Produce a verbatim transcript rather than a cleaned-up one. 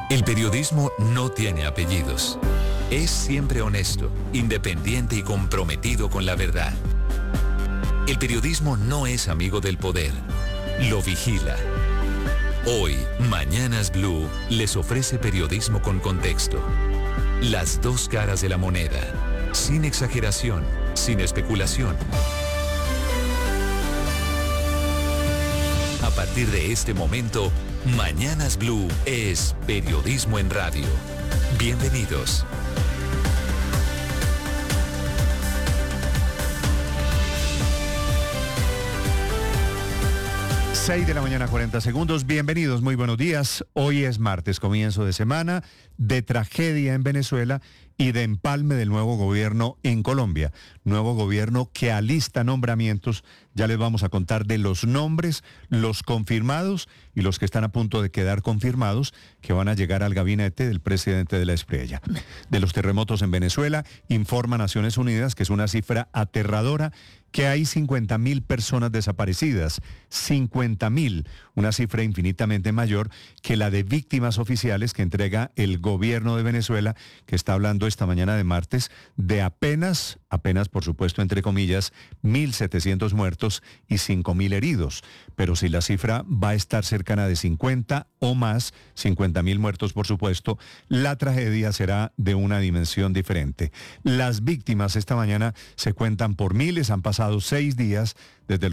El periodismo no tiene apellidos. Es siempre honesto, independiente y comprometido con la verdad. El periodismo no es amigo del poder, lo vigila. Hoy, Mañanas Blue les ofrece periodismo con contexto. Las dos caras de la moneda, sin exageración, sin especulación. A partir de este momento, Mañanas Blue es periodismo en radio. Bienvenidos. seis de la mañana, cuarenta segundos. Bienvenidos, muy buenos días. Hoy es martes, comienzo de semana, de tragedia en Venezuela y de empalme del nuevo gobierno en Colombia. Nuevo gobierno que alista nombramientos. Ya les vamos a contar de los nombres, los confirmados y los que están a punto de quedar confirmados, que van a llegar al gabinete del presidente de la Espriella. De los terremotos en Venezuela, informa Naciones Unidas que es una cifra aterradora, que hay cincuenta mil personas desaparecidas, cincuenta mil, una cifra infinitamente mayor que la de víctimas oficiales que entrega el gobierno de Venezuela, que está hablando esta mañana de martes de apenas, apenas por supuesto entre comillas, mil setecientos muertos y cinco mil heridos. Pero si la cifra va a estar cercana de cincuenta o más, cincuenta mil muertos por supuesto, la tragedia será de una dimensión diferente. Las víctimas esta mañana se cuentan por miles, han pasado seis días desde